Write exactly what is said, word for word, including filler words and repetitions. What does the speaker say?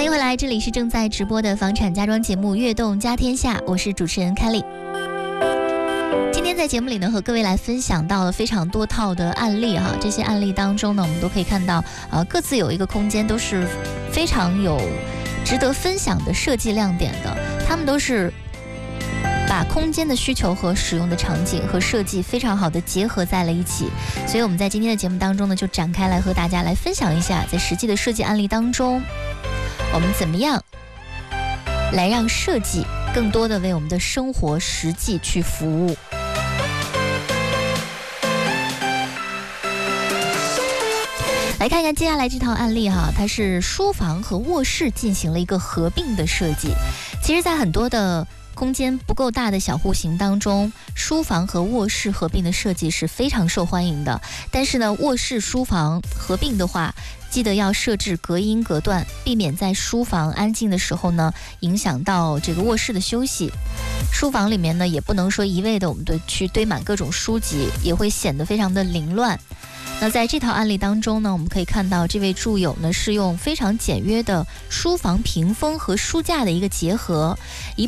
欢迎回来，这里是正在直播的房产家装节目《悦动家天下》，我是主持人 Kelly。今天在节目里呢，和各位来分享到了非常多套的案例哈，这些案例当中呢，我们都可以看到，呃，各自有一个空间都是非常有值得分享的设计亮点的，他们都是把空间的需求和使用的场景和设计非常好的结合在了一起，所以我们在今天的节目当中呢，就展开来和大家来分享一下，在实际的设计案例当中，我们怎么样来让设计更多的为我们的生活实际去服务。来看一看接下来这套案例哈，它是书房和卧室进行了一个合并的设计。其实在很多的空间不够大的小户型当中，书房和卧室合并的设计是非常受欢迎的。但是呢，卧室书房合并的话，记得要设置隔音隔断，避免在书房安静的时候呢，影响到这个卧室的休息。书房里面呢，也不能说一味的我们对去堆满各种书籍，也会显得非常的凌乱。那在这套案例当中呢，我们可以看到这位住友呢是用非常简约的书房屏风和书架的一个结合，一